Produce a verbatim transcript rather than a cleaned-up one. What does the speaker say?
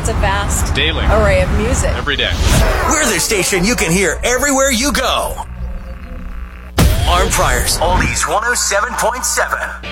That's a vast daily array of music. Every day. We're the station you can hear everywhere you go. Arm Priors, Oldies one oh seven point seven.